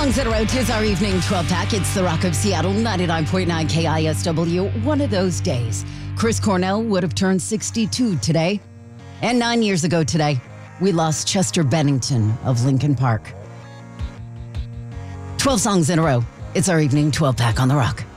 Songs in a row, 'tis our evening 12 pack. It's the Rock of Seattle, 99.9 KISW. One of those days. Chris Cornell would have turned 62 today. And 9 years ago today, we lost Chester Bennington of Linkin Park. 12 songs in a row. It's our evening 12 pack on the Rock.